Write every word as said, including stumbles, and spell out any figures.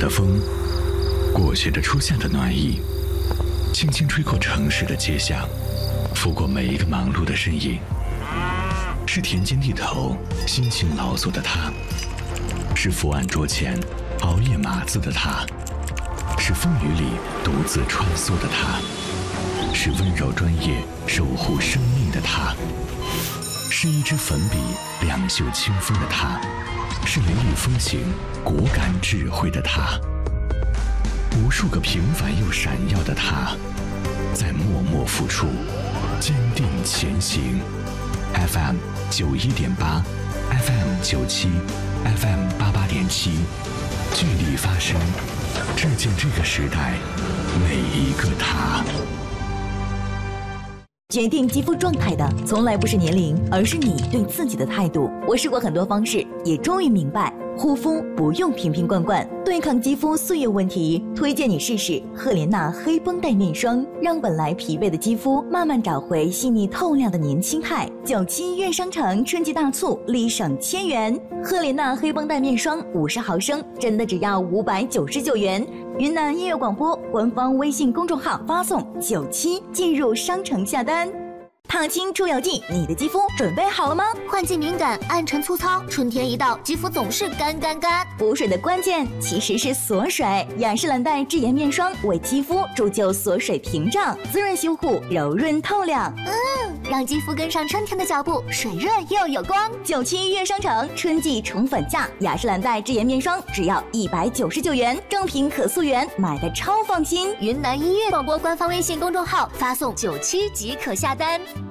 的风，过去的初夏的暖意，轻轻吹过城市的街巷，拂过每一个忙碌的身影。是田间地头辛勤劳作的他，是伏案桌前熬夜码字的他，是风雨里独自穿梭的他，是温柔专业守护生命的他，是一支粉笔两袖清风的他，是雷厉风行果敢智慧的他，无数个平凡又闪耀的他，在默默付出，坚定前行。F M 九一点八 ，F M 九七 ，F M 八八点七，聚力发声，致敬这个时代每一个他。 决定肌肤状态的从来不是年龄，而是你对自己的态度。我试过很多方式，也终于明白，护肤不用瓶瓶罐罐，对抗肌肤岁月问题，推荐你试试赫莲娜黑绷带面霜，让本来疲惫的肌肤慢慢找回细腻透亮的年轻态。九七月商城春季大促，立省千元，赫莲娜黑绷带面霜五十毫升，真的只要五百九十九元。云南音乐广播官方微信公众号发送九七进入商城下单。烫青出油剂，你的肌肤准备好了吗？ 换季敏感、暗沉粗糙，春天一到，肌肤总是干干干。 补水的关键其实是锁水，雅诗兰黛智妍面霜为肌肤铸就锁水屏障，滋润修护，柔润透亮。 嗯，让肌肤跟上春天的脚步，水润又有光。 九七月商城春季宠粉价，雅诗兰黛智妍面霜只要一百九十九元，正品可溯源，买的超放心。 云南音乐广播官方微信公众号发送九七即可下单。